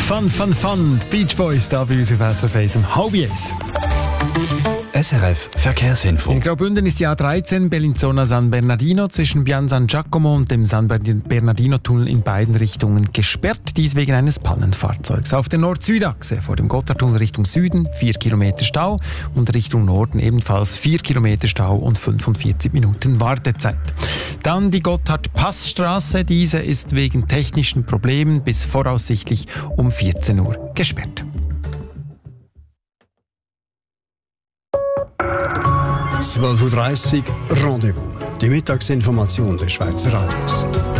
Fun. Die Beach Boys da bei uns auf SRF 1 um 12:30. SRF Verkehrsinfo. In Graubünden ist die A13 Bellinzona San Bernardino zwischen Pian San Giacomo und dem San Bernardino-Tunnel in beiden Richtungen gesperrt, dies wegen eines Pannenfahrzeugs. Auf der Nord-Süd-Achse vor dem Gotthardtunnel Richtung Süden 4 Kilometer Stau und Richtung Norden ebenfalls 4 Kilometer Stau und 45 Minuten Wartezeit. Dann die Gotthard-Passstraße. Diese ist wegen technischen Problemen bis voraussichtlich um 14 Uhr gesperrt. 12:30 Uhr Rendezvous. Die Mittagsinformation des Schweizer Radios.